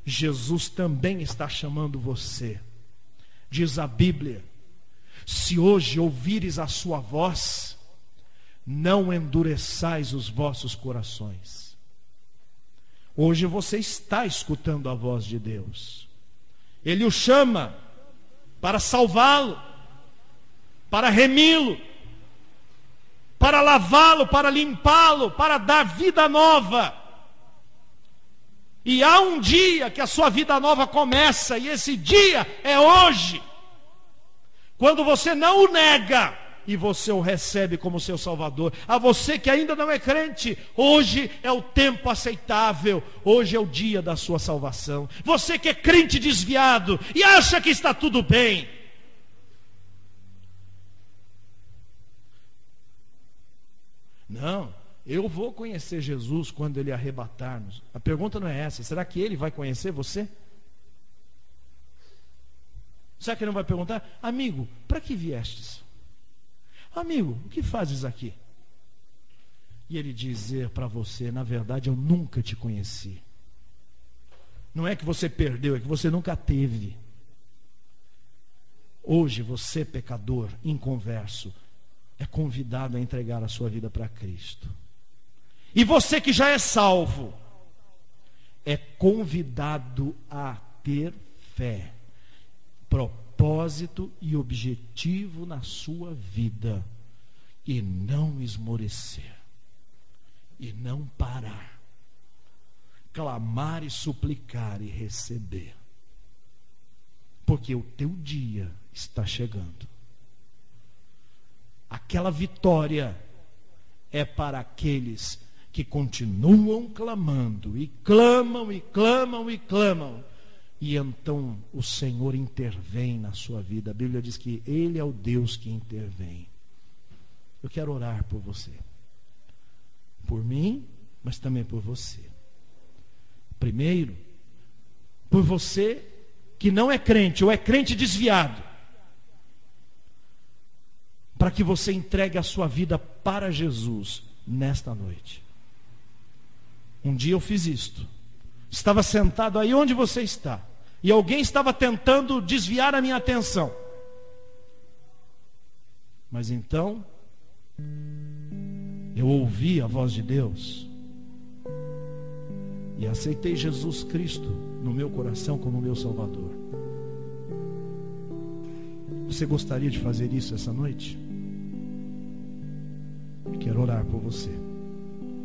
Jesus também está chamando você. Diz a Bíblia: se hoje ouvires a sua voz, não endureçais os vossos corações. Hoje você está escutando a voz de Deus. Ele o chama para salvá-lo, para remi-lo, para lavá-lo, para limpá-lo, para dar vida nova. E há um dia que a sua vida nova começa, e esse dia é hoje. Quando você não o nega e você o recebe como seu Salvador. A você que ainda não é crente, hoje é o tempo aceitável, hoje é o dia da sua salvação. Você que é crente desviado e acha que está tudo bem, não, eu vou conhecer Jesus quando Ele arrebatar-nos. A pergunta não é essa. Será que Ele vai conhecer você? Será que Ele não vai perguntar: amigo, para que viestes? Amigo, o que fazes aqui? E Ele dizer para você: na verdade eu nunca te conheci. Não é que você perdeu, é que você nunca teve. Hoje você, pecador, inconverso, é convidado a entregar a sua vida para Cristo. E você que já é salvo, é convidado a ter fé, propósito e objetivo na sua vida, e não esmorecer, e não parar, clamar e suplicar e receber, porque o teu dia está chegando. Aquela vitória é para aqueles que continuam clamando, e clamam, e clamam, e clamam, e então o Senhor intervém na sua vida. A Bíblia diz que Ele é o Deus que intervém. Eu quero orar por você, por mim, mas também por você. Primeiro, por você que não é crente, ou é crente desviado, para que você entregue a sua vida para Jesus nesta noite. Um dia eu fiz isto. Estava sentado aí onde você está, e alguém estava tentando desviar a minha atenção. Mas então eu ouvi a voz de Deus e aceitei Jesus Cristo no meu coração como meu Salvador. Você gostaria de fazer isso essa noite? Quero orar por você.